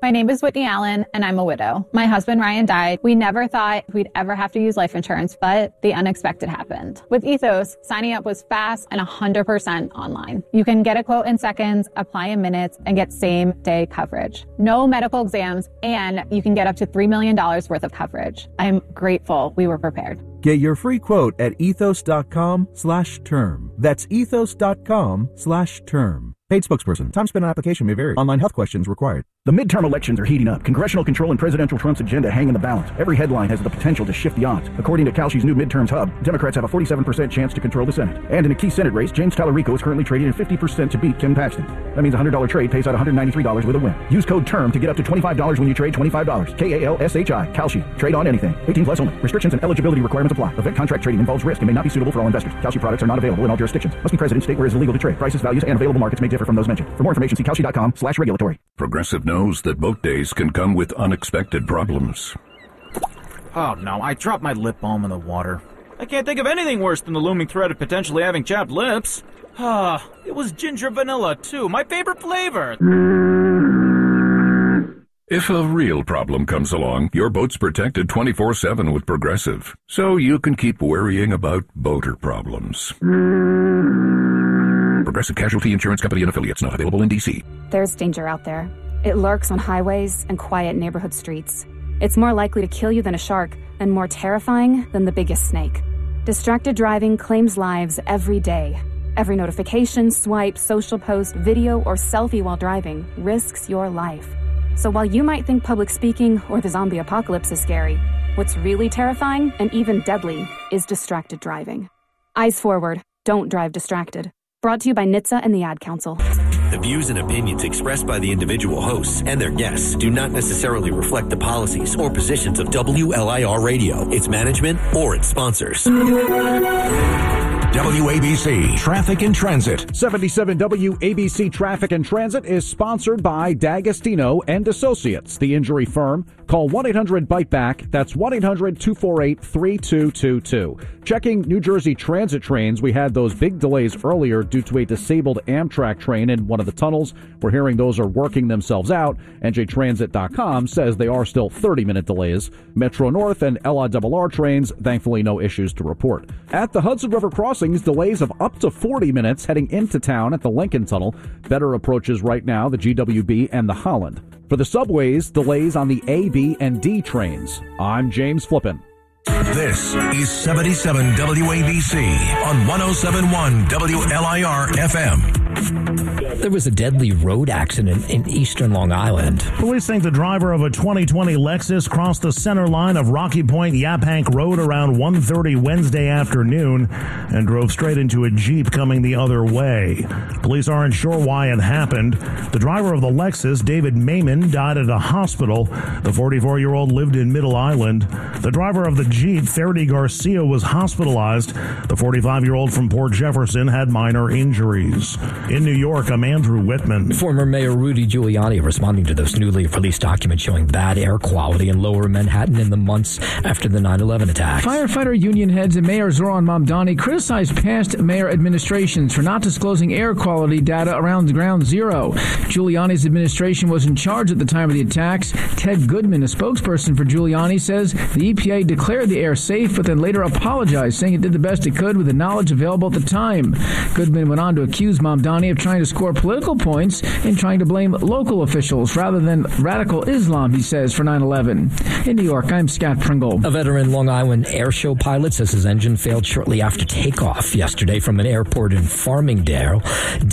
My name is Whitney Allen, and I'm a widow. My husband, Ryan, died. We never thought we'd ever have to use life insurance, but the unexpected happened. With Ethos, signing up was fast and 100% online. You can get a quote in seconds, apply in minutes, and get same-day coverage. No medical exams, and you can get up to $3 million worth of coverage. I'm grateful we were prepared. Get your free quote at ethos.com/term. That's ethos.com/term. Paid spokesperson. Time spent on application may vary. Online health questions required. The midterm elections are heating up. Congressional control and presidential Trump's agenda hang in the balance. Every headline has the potential to shift the odds. According to Kalshi's new midterms hub, Democrats have a 47% chance to control the Senate. And in a key Senate race, James Tallarico is currently trading at 50% to beat Ken Paxton. That means a $100 trade pays out $193 with a win. Use code TERM to get up to $25 when you trade $25. KALSHI. Kalshi. Trade on anything. 18 plus only. Restrictions and eligibility requirements apply. Event contract trading involves risk and may not be suitable for all investors. Kalshi products are not available in all jurisdictions. Must be present in state where it is illegal to trade. Prices, values, and available markets may differ from those mentioned. For more information, see Kalshi.com/regulatory. Progressive knows that boat days can come with unexpected problems. Oh no, I dropped my lip balm in the water. I can't think of anything worse than the looming threat of potentially having chapped lips. It was ginger vanilla too, my favorite flavor. If a real problem comes along, your boat's protected 24/7 with Progressive, so you can keep worrying about boater problems. Progressive Casualty Insurance Company and Affiliates, not available in D.C. There's danger out there. It lurks on highways and quiet neighborhood streets. It's more likely to kill you than a shark, and more terrifying than the biggest snake. Distracted driving claims lives every day. Every notification, swipe, social post, video, or selfie while driving risks your life. So while you might think public speaking or the zombie apocalypse is scary, what's really terrifying and even deadly is distracted driving. Eyes forward. Don't drive distracted. Brought to you by NHTSA and the Ad Council. The views and opinions expressed by the individual hosts and their guests do not necessarily reflect the policies or positions of WLIR Radio, its management, or its sponsors. WABC Traffic and Transit. 77 WABC Traffic and Transit is sponsored by D'Agostino and Associates, the injury firm. Call 1-800-BITE-BACK. That's 1-800-248-3222. Checking New Jersey Transit trains, we had those big delays earlier due to a disabled Amtrak train in one of the tunnels. We're hearing those are working themselves out. NJTransit.com says they are still 30-minute delays. Metro North and LIRR trains, thankfully no issues to report. At the Hudson River crossings, delays of up to 40 minutes heading into town at the Lincoln Tunnel. Better approaches right now, the GWB and the Holland. For the subways, delays on the A, B, and D trains. I'm James Flippin. This is 77 WABC on 107.1 WLIR FM. There was a deadly road accident in eastern Long Island. Police think the driver of a 2020 Lexus crossed the center line of Rocky Point Yaphank Road around 1:30 Wednesday afternoon and drove straight into a Jeep coming the other way. Police aren't sure why it happened. The driver of the Lexus, David Mayman, died at a hospital. The 44-year-old lived in Middle Island. The driver of the Jeep, Faraday Garcia, was hospitalized. The 45-year-old from Port Jefferson had minor injuries. In New York, I'm Andrew Whitman. Former Mayor Rudy Giuliani responding to those newly released documents showing bad air quality in lower Manhattan in the months after the 9/11 attacks. Firefighter union heads and Mayor Zoran Mamdani criticized past mayor administrations for not disclosing air quality data around Ground Zero. Giuliani's administration was in charge at the time of the attacks. Ted Goodman, a spokesperson for Giuliani, says the EPA declared the air safe, but then later apologized, saying it did the best it could with the knowledge available at the time. Goodman went on to accuse Mamdani of trying to score political points and trying to blame local officials rather than radical Islam, he says, for 9/11. In New York, I'm Scott Pringle. A veteran Long Island airshow pilot says his engine failed shortly after takeoff yesterday from an airport in Farmingdale.